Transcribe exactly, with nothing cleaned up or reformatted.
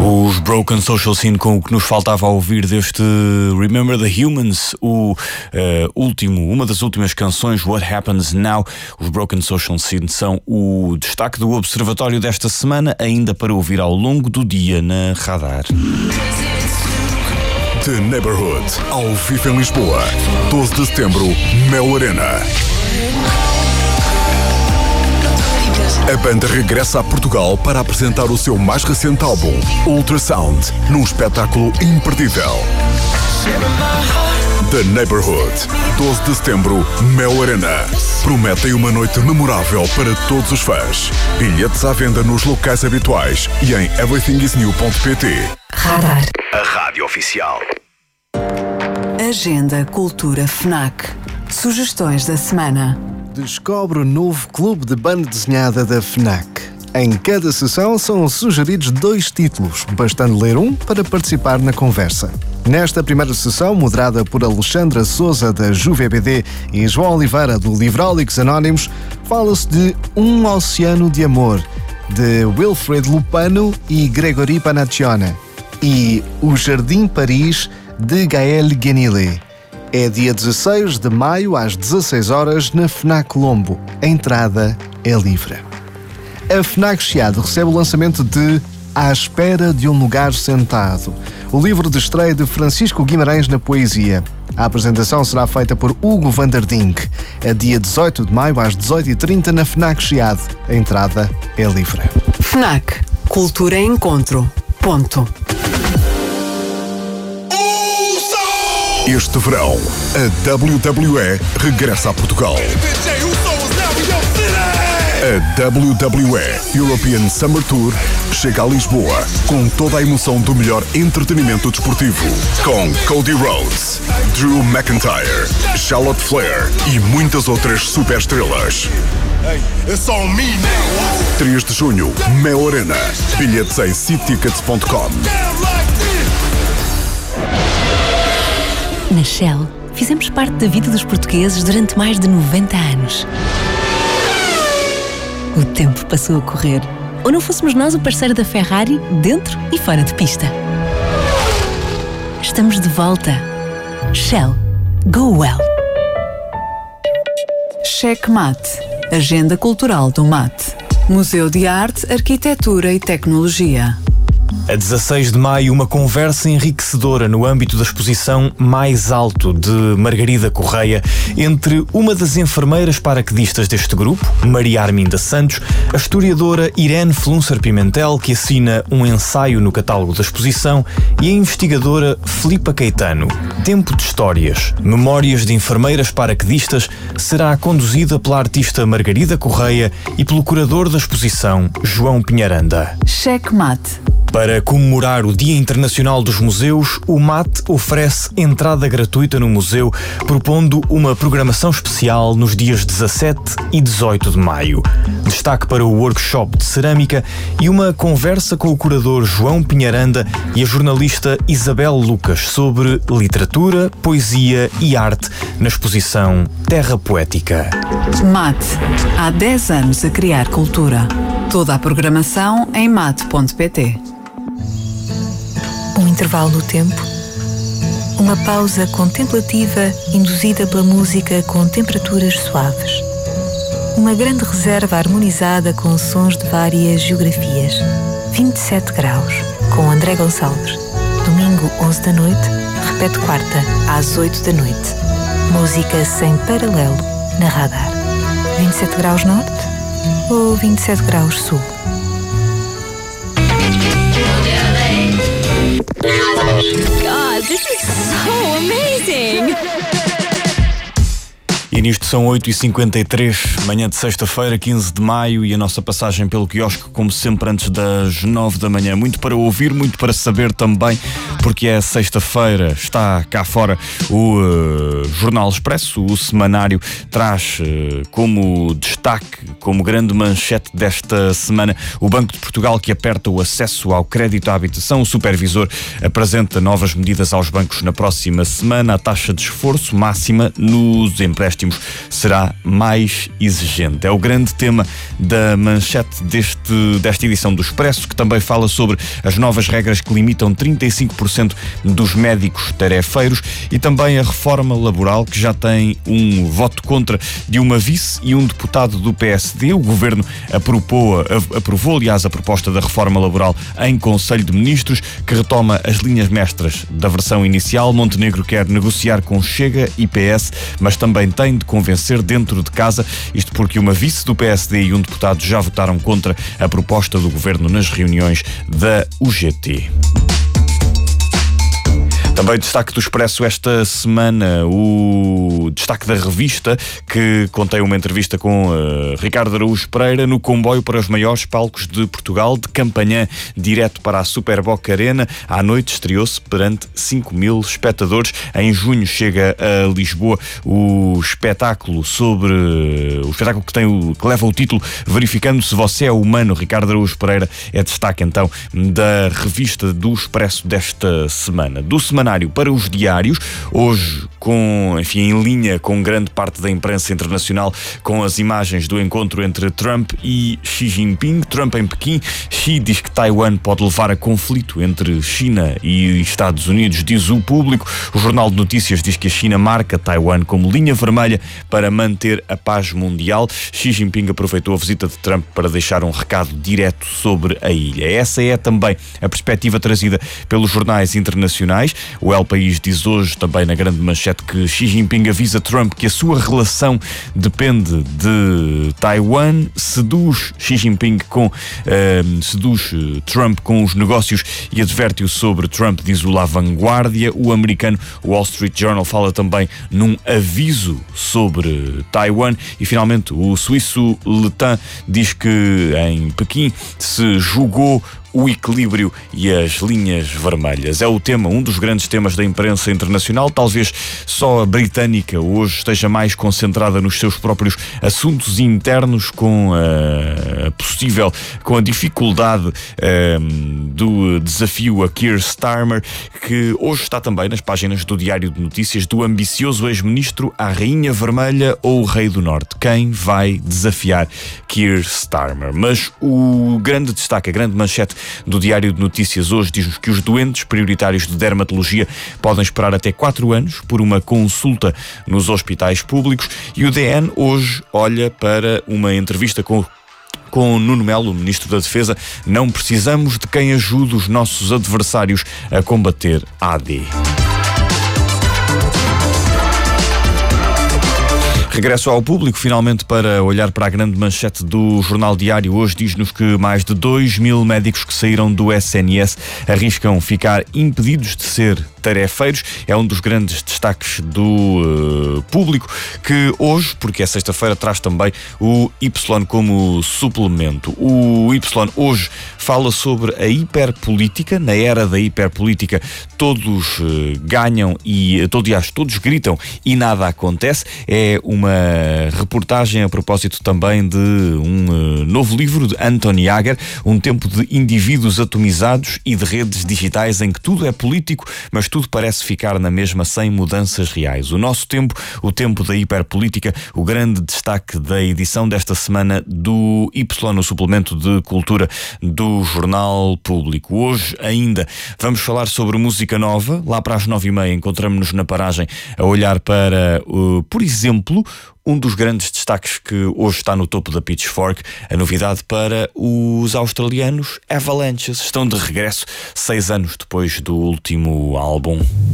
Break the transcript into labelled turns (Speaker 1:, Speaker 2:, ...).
Speaker 1: Os Broken Social Scene com o que nos faltava a ouvir deste Remember the Humans, o uh, último, uma das últimas canções, What Happens Now. Os Broken Social Scene são o destaque do Observatório desta semana, ainda para ouvir ao longo do dia na Radar.
Speaker 2: The Neighborhood, ao vivo em Lisboa, doze de setembro, Mel Arena. A banda regressa a Portugal para apresentar o seu mais recente álbum, Ultrasound, num espetáculo imperdível. The Neighborhood, doze de setembro, Mel Arena. Prometem uma noite memorável para todos os fãs. Bilhetes à venda nos locais habituais e em everything is new ponto pt.
Speaker 3: Radar.
Speaker 2: A rádio oficial.
Speaker 3: Agenda Cultura FNAC. Sugestões da semana.
Speaker 4: Descobre o novo clube de banda desenhada da FNAC. Em cada sessão são sugeridos dois títulos, bastando ler um para participar na conversa. Nesta primeira sessão, moderada por Alexandra Souza, da Juve B D, e João Oliveira, do Livrólicos Anónimos, fala-se de Um Oceano de Amor, de Wilfred Lupano e Gregory Panaccione, e O Jardim Paris, de Gaël Guenillet. É dia dezasseis de maio, às dezasseis horas, na FNAC Colombo. A entrada é livre. A FNAC Chiado recebe o lançamento de À Espera de um Lugar Sentado, o livro de estreia de Francisco Guimarães na poesia. A apresentação será feita por Hugo van der Dink. A dia dezoito de maio, às dezoito e trinta, na FNAC Chiado. A entrada é livre.
Speaker 3: FNAC. Cultura em Encontro. Ponto.
Speaker 2: Este verão, a W W E regressa a Portugal. A W W E European Summer Tour chega a Lisboa com toda a emoção do melhor entretenimento desportivo, com Cody Rhodes, Drew McIntyre, Charlotte Flair e muitas outras superestrelas. três de junho, Mel Arena. Bilhetes em c tickets ponto com.
Speaker 5: Na Shell, fizemos parte da vida dos portugueses durante mais de noventa anos. O tempo passou a correr. Ou não fôssemos nós o parceiro da Ferrari, dentro e fora de pista. Estamos de volta. Shell. Go well.
Speaker 3: Checkmate. Agenda Cultural do Mate. Museu de Arte, Arquitetura e Tecnologia.
Speaker 1: A dezasseis de maio, uma conversa enriquecedora no âmbito da exposição Mais Alto, de Margarida Correia, entre uma das enfermeiras paraquedistas deste grupo, Maria Arminda Santos, a historiadora Irene Flunser Pimentel, que assina um ensaio no catálogo da exposição, e a investigadora Filipa Caetano. Tempo de Histórias, Memórias de Enfermeiras Paraquedistas, será conduzida pela artista Margarida Correia e pelo curador da exposição, João Pinharanda.
Speaker 3: Checkmate.
Speaker 1: Para comemorar o Dia Internacional dos Museus, o MAT oferece entrada gratuita no museu, propondo uma programação especial nos dias dezassete e dezoito de maio. Destaque para o workshop de cerâmica e uma conversa com o curador João Pinharanda e a jornalista Isabel Lucas sobre literatura, poesia e arte na exposição Terra Poética.
Speaker 3: Mate. Há dez anos a criar cultura. Toda a programação em mate ponto pt.
Speaker 5: Um intervalo no tempo, uma pausa contemplativa induzida pela música com temperaturas suaves, uma grande reserva harmonizada com sons de várias geografias. vinte e sete graus, com André Gonçalves. Domingo, onze da noite, repete quarta, às oito da noite. Música sem paralelo na Radar. vinte e sete graus norte ou vinte e sete graus sul?
Speaker 6: God, this is so amazing!
Speaker 1: E nisto são oito e cinquenta e três, manhã de sexta-feira, quinze de maio, e a nossa passagem pelo quiosque, como sempre, antes das nove da manhã. Muito para ouvir, muito para saber também, porque é sexta-feira, está cá fora o uh, Jornal Expresso. O semanário traz uh, como destaque, como grande manchete desta semana, o Banco de Portugal que aperta o acesso ao crédito à habitação. O supervisor apresenta novas medidas aos bancos na próxima semana. A taxa de esforço máxima nos empréstimos será mais exigente. É o grande tema da manchete deste, desta edição do Expresso, que também fala sobre as novas regras que limitam trinta e cinco por cento dos médicos tarefeiros e também a reforma laboral, que já tem um voto contra de uma vice e um deputado do P S D. O governo aprovou, aprovou, aliás, a proposta da reforma laboral em Conselho de Ministros, que retoma as linhas mestras da versão inicial. Montenegro quer negociar com Chega e P S, mas também tem de convencer dentro de casa, isto porque uma vice do P S D e um deputado já votaram contra a proposta do governo nas reuniões da U G T. Também destaque do Expresso esta semana, o destaque da revista, que contém uma entrevista com uh, Ricardo Araújo Pereira no comboio para os maiores palcos de Portugal, de Campanhã direto para a Superboc Arena. À noite estreou-se perante cinco mil espectadores. Em junho chega a Lisboa o espetáculo sobre o espetáculo que, tem o, que leva o título Verificando se Você é Humano. Ricardo Araújo Pereira é destaque então da revista do Expresso desta semana. Do semana para os diários, hoje com, enfim, em linha com grande parte da imprensa internacional, com as imagens do encontro entre Trump e Xi Jinping. Trump em Pequim. Xi diz que Taiwan pode levar a conflito entre China e Estados Unidos, diz o Público. O Jornal de Notícias diz que a China marca Taiwan como linha vermelha para manter a paz mundial. Xi Jinping aproveitou a visita de Trump para deixar um recado direto sobre a ilha. Essa é também a perspectiva trazida pelos jornais internacionais. O El País diz hoje, também na grande manchete, que Xi Jinping avisa Trump que a sua relação depende de Taiwan. Seduz Xi Jinping com uh, seduz Trump com os negócios e adverte-o sobre Trump, diz o La Vanguardia. O americano Wall Street Journal fala também num aviso sobre Taiwan. E finalmente o suíço Le Temps diz que em Pequim se julgou o equilíbrio e as linhas vermelhas. É o tema, um dos grandes temas da imprensa internacional. Talvez só a britânica hoje esteja mais concentrada nos seus próprios assuntos internos, com a possível, com a dificuldade um, do desafio a Keir Starmer, que hoje está também nas páginas do Diário de Notícias. Do ambicioso ex-ministro à Rainha Vermelha ou o Rei do Norte? Quem vai desafiar Keir Starmer? Mas o grande destaque, a grande manchete do Diário de Notícias hoje diz-nos que os doentes prioritários de dermatologia podem esperar até quatro anos por uma consulta nos hospitais públicos. E o D N hoje olha para uma entrevista com com Nuno Melo, o Ministro da Defesa. Não precisamos de quem ajude os nossos adversários a combater a A D. Regresso ao Público, finalmente, para olhar para a grande manchete do Jornal Diário. Hoje diz-nos que mais de dois mil médicos que saíram do S N S arriscam ficar impedidos de ser tarefeiros. É um dos grandes destaques do uh, Público, que hoje, porque é sexta-feira, traz também o Y como suplemento. O Y hoje fala sobre a hiperpolítica. Na era da hiperpolítica, todos uh, ganham e, todo, aliás, todos gritam e nada acontece. É uma reportagem a propósito também de um uh, novo livro de Anton Jager, Um Tempo de Indivíduos Atomizados e de Redes Digitais, em que tudo é político, mas tudo parece ficar na mesma sem mudanças reais. O nosso tempo, o tempo da hiperpolítica, o grande destaque da edição desta semana do Y, no suplemento de cultura do Jornal Público. Hoje ainda vamos falar sobre música nova. Lá para as nove e meia encontramos-nos na paragem a olhar para, uh, por exemplo, um dos grandes destaques que hoje está no topo da Pitchfork, a novidade para os australianos Avalanches. Estão de regresso seis anos depois do último álbum.